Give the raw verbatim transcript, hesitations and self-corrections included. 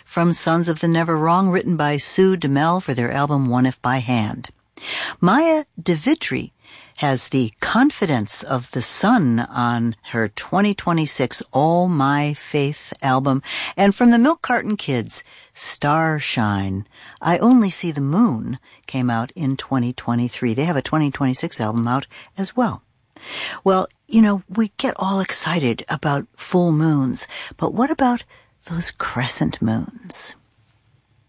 from Sons of the Never Wrong, written by Sue DeMel for their album One If by Hand. Maya DeVitri has the Confidence of the Sun on her twenty twenty-six All My Faith album. And from the Milk Carton Kids, Starshine, I Only See the Moon, came out in twenty twenty-three. They have a twenty twenty-six album out as well. Well, you know, we get all excited about full moons, but what about those crescent moons?